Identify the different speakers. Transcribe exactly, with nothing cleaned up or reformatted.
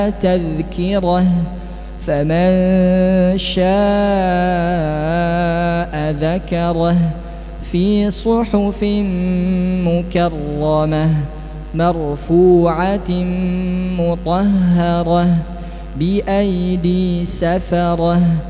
Speaker 1: تذكرة فمن شاء ذكره في صحف مكرمة مرفوعة مطهرة بأيدي سفرة